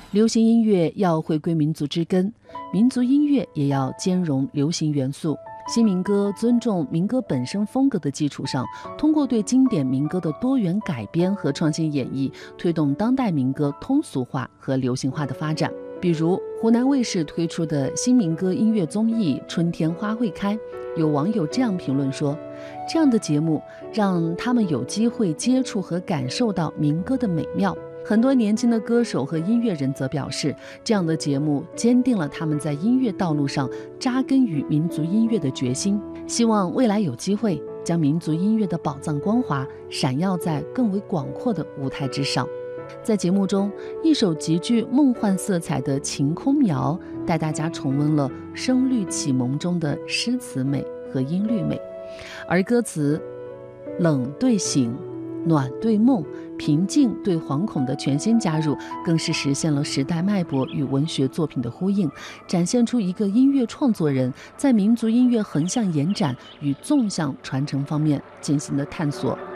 流行音乐要回归民族之根，民族音乐也要兼容流行元素。新民歌尊重民歌本身风格的基础上，通过对经典民歌的多元改编和创新演绎，推动当代民歌通俗化和流行化的发展。比如湖南卫视推出的新民歌音乐综艺《春天花会开》，有网友这样评论说，这样的节目让他们有机会接触和感受到民歌的美妙。很多年轻的歌手和音乐人则表示，这样的节目坚定了他们在音乐道路上扎根于民族音乐的决心，希望未来有机会将民族音乐的宝藏光华闪耀在更为广阔的舞台之上。在节目中，一首极具梦幻色彩的《晴空苗》带大家重温了声律启蒙中的诗词美和音律美，而歌词冷对醒，暖对梦，平静对惶恐的全新加入，更是实现了时代脉搏与文学作品的呼应，展现出一个音乐创作人在民族音乐横向延展与纵向传承方面进行的探索